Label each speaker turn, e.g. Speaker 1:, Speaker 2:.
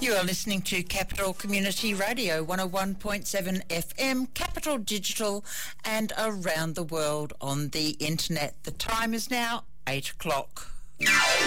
Speaker 1: You are listening to Capital Community Radio, 101.7 FM, Capital Digital, and around the world on the internet. The time is now 8 o'clock.